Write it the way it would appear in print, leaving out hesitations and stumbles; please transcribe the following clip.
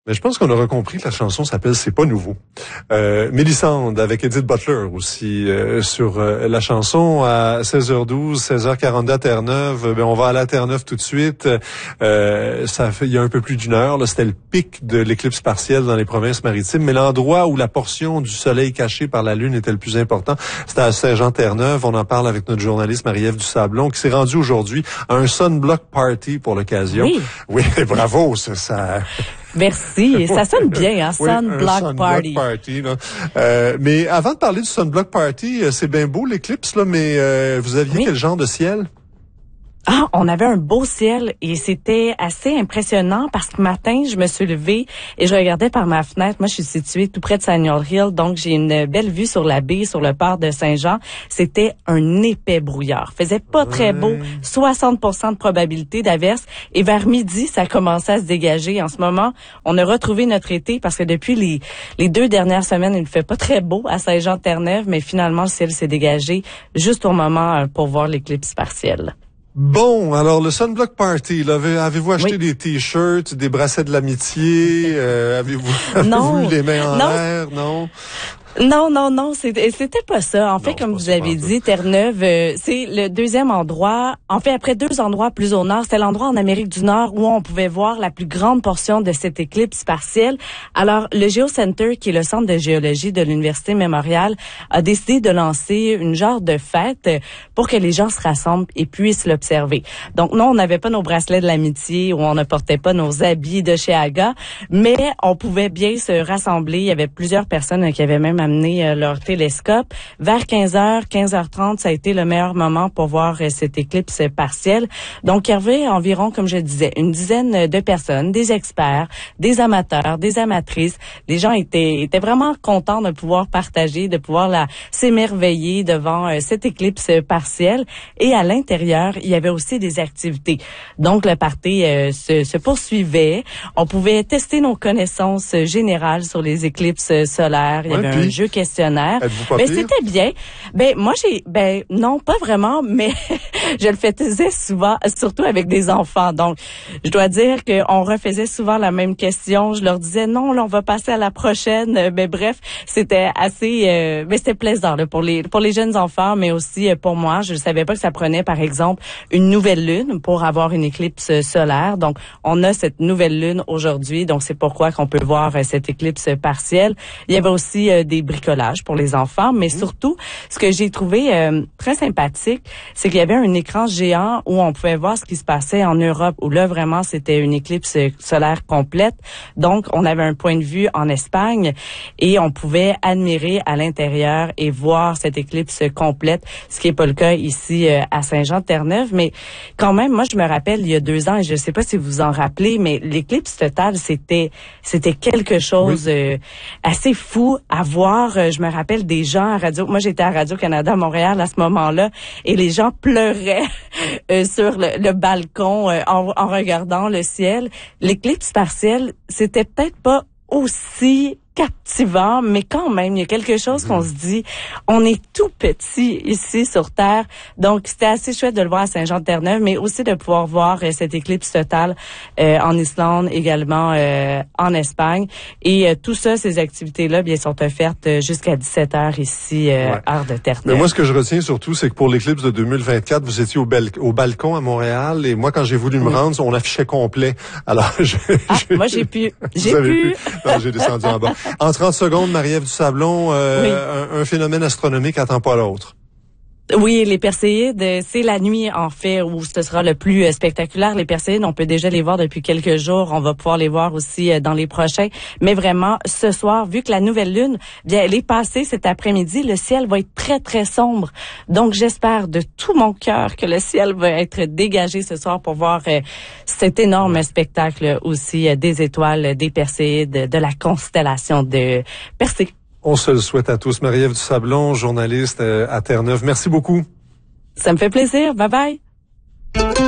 Mais je pense qu'on aura compris que la chanson s'appelle C'est pas nouveau. Mélissande avec Edith Butler aussi sur la chanson à 16h12, 16h42 à Terre-Neuve. On va aller à Terre-Neuve tout de suite. Il y a un peu plus d'une heure. Là, c'était le pic de l'éclipse partielle dans les provinces maritimes, mais l'endroit où la portion du soleil cachée par la Lune était le plus important, c'était à Saint-Jean-Terre-Neuve. On en parle avec notre journaliste Marie-Ève Dusablon qui s'est rendue aujourd'hui à un sunblock party pour l'occasion. Oui, bravo, ça... Merci. Ça sonne bien, hein? Sunblock Party. Mais avant de parler du Sunblock Party, c'est bien beau l'éclipse, là, mais vous aviez quel genre de ciel? Ah, on avait un beau ciel et c'était assez impressionnant parce que matin, je me suis levée et je regardais par ma fenêtre. Moi, je suis située tout près de Sagnol Hill, donc j'ai une belle vue sur la baie, sur le port de Saint-Jean. C'était un épais brouillard. Faisait pas très beau, 60% de probabilité d'averse et vers midi, ça commençait à se dégager. En ce moment, on a retrouvé notre été parce que depuis les 2 dernières semaines, il ne fait pas très beau à Saint-Jean-Terre-Neuve, mais finalement, le ciel s'est dégagé juste au moment pour voir l'éclipse partielle. Bon, alors le Sunblock Party, là, avez-vous acheté des t-shirts, des bracelets de l'amitié, avez-vous eu les mains en l'air, non? Non, c'était pas ça. En fait, comme vous avez dit, Terre-Neuve, c'est le deuxième endroit. En fait, après 2 endroits plus au nord, c'était l'endroit en Amérique du Nord où on pouvait voir la plus grande portion de cette éclipse partielle. Alors, le GeoCenter, qui est le centre de géologie de l'Université Memorial, a décidé de lancer une genre de fête pour que les gens se rassemblent et puissent l'observer. Donc, non, on n'avait pas nos bracelets de l'amitié ou on ne portait pas nos habits de chez Aga, mais on pouvait bien se rassembler. Il y avait plusieurs personnes qui avaient même amené leur télescope. Vers 15h30, ça a été le meilleur moment pour voir cette éclipse partielle. Donc, il y avait environ, comme je disais, une dizaine de personnes, des experts, des amateurs, des amatrices. Les gens étaient vraiment contents de pouvoir partager, de pouvoir s'émerveiller devant cette éclipse partielle. Et à l'intérieur, il y avait aussi des activités. Donc, le party se poursuivait. On pouvait tester nos connaissances générales sur les éclipses solaires. Il y avait un jeu questionnaire. Mais c'était bien. Moi non, pas vraiment, mais je le faisais souvent, surtout avec des enfants. Donc, je dois dire qu'on refaisait souvent la même question. Je leur disais non, là, on va passer à la prochaine. Mais bref, c'était assez, mais c'était plaisant là, pour les jeunes enfants, mais aussi pour moi. Je ne savais pas que ça prenait, par exemple, une nouvelle lune pour avoir une éclipse solaire. Donc, on a cette nouvelle lune aujourd'hui. Donc, c'est pourquoi qu'on peut voir cette éclipse partielle. Il y avait aussi des bricolage pour les enfants, mais surtout, ce que j'ai trouvé très sympathique, c'est qu'il y avait un écran géant où on pouvait voir ce qui se passait en Europe, où là, vraiment, c'était une éclipse solaire complète. Donc, on avait un point de vue en Espagne et on pouvait admirer à l'intérieur et voir cette éclipse complète, ce qui n'est pas le cas ici à Saint-Jean-Terre-Neuve. Mais quand même, moi, je me rappelle, il y a 2 ans, et je ne sais pas si vous vous en rappelez, mais l'éclipse totale, c'était quelque chose assez fou à voir. Je me rappelle des gens à Radio... Moi, j'étais à Radio-Canada à Montréal à ce moment-là et les gens pleuraient sur le balcon en regardant le ciel. L'éclipse partielle, c'était peut-être pas aussi captivant, mais quand même, il y a quelque chose qu'on se dit, on est tout petit ici sur Terre, donc c'était assez chouette de le voir à Saint-Jean-Terre-Neuve, mais aussi de pouvoir voir cette éclipse totale en Islande, également en Espagne, et tout ça, ces activités-là, bien, sont offertes jusqu'à 17h ici, heure de Terre-Neuve. Mais moi, ce que je retiens surtout, c'est que pour l'éclipse de 2024, vous étiez au balcon à Montréal, et moi, quand j'ai voulu me rendre, on affichait complet. Alors, moi, j'ai pu. Non, j'ai descendu en bas. En 30 secondes, Marie-Ève Dusablon, un phénomène astronomique attend pas l'autre. Oui, les Perséides, c'est la nuit, en fait, où ce sera le plus spectaculaire. Les Perséides, on peut déjà les voir depuis quelques jours. On va pouvoir les voir aussi dans les prochains. Mais vraiment, ce soir, vu que la nouvelle lune, bien, elle est passée cet après-midi, le ciel va être très, très sombre. Donc, j'espère de tout mon cœur que le ciel va être dégagé ce soir pour voir cet énorme spectacle aussi des étoiles, des Perséides, de la constellation de Persée. On se le souhaite à tous. Marie-Ève Dusablon, journaliste à Terre-Neuve. Merci beaucoup. Ça me fait plaisir. Bye bye.